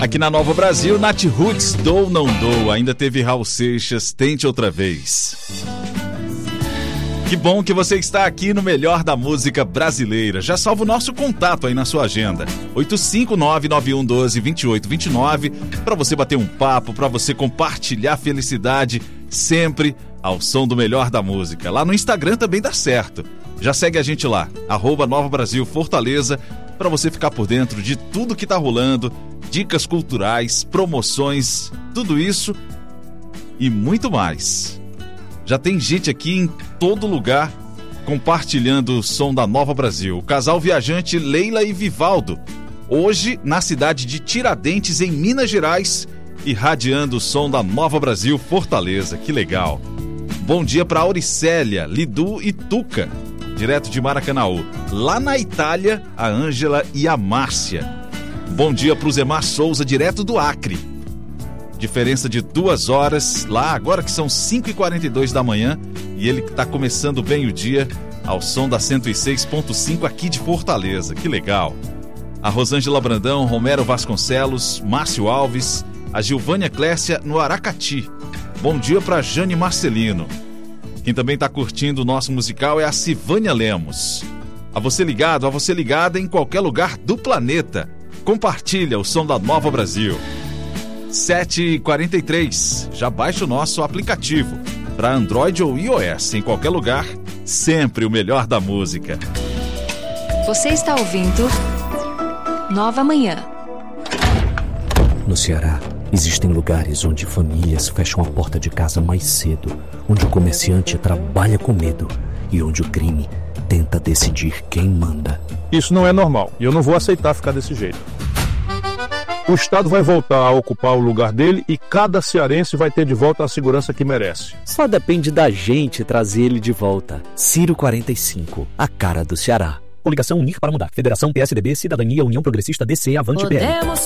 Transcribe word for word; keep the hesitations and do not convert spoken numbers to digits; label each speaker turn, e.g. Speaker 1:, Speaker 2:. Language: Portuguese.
Speaker 1: Aqui na Nova Brasil, Nath Roots, Dou Não Dou. Ainda teve Raul Seixas, Tente Outra Vez. Que bom que você está aqui no melhor da música brasileira. Já salva o nosso contato aí na sua agenda. oito cinco nove, nove um um dois, dois oito dois nove para você bater um papo, para você compartilhar felicidade sempre ao som do melhor da música. Lá no Instagram também dá certo. Já segue a gente lá, arroba Nova Brasil Fortaleza, para você ficar por dentro de tudo que tá rolando, dicas culturais, promoções, tudo isso e muito mais. Já tem gente aqui em todo lugar compartilhando o som da Nova Brasil. O casal viajante Leila e Vivaldo, hoje na cidade de Tiradentes, em Minas Gerais, irradiando o som da Nova Brasil Fortaleza. Que legal! Bom dia para Auricélia, Lidu e Tuca, direto de Maracanaú. Lá na Itália, a Ângela e a Márcia. Bom dia para o Zemar Souza, direto do Acre. Diferença de duas horas lá, agora que são cinco e quarenta e dois da manhã, e ele está começando bem o dia ao som da cento e seis ponto cinco aqui de Fortaleza. Que legal! A Rosângela Brandão, Romero Vasconcelos, Márcio Alves, a Gilvânia Clécia no Aracati. Bom dia para Jane Marcelino. Quem também está curtindo o nosso musical é a Sivânia Lemos. A você ligado, a você ligada em qualquer lugar do planeta. Compartilha o som da Nova Brasil. sete e quarenta e três. Já baixa o nosso aplicativo para Android ou iOS. Em qualquer lugar, sempre o melhor da música.
Speaker 2: Você está ouvindo Nova Manhã.
Speaker 3: No Ceará, existem lugares onde famílias fecham a porta de casa mais cedo, onde o comerciante trabalha com medo e onde o crime tenta decidir quem manda.
Speaker 4: Isso não é normal e eu não vou aceitar ficar desse jeito. O Estado vai voltar a ocupar o lugar dele e cada cearense vai ter de volta a segurança que merece.
Speaker 3: Só depende da gente trazer ele de volta. Ciro quarenta e cinco, a cara do Ceará. Coligação Unir para Mudar. Federação P S D B, Cidadania, União Progressista, D C, Avante, P L.